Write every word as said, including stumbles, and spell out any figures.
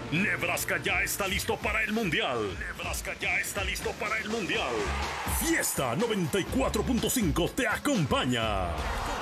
Nebraska ya está listo para el Mundial. Nebraska ya está listo para el Mundial. Fiesta noventa y cuatro punto cinco te acompaña.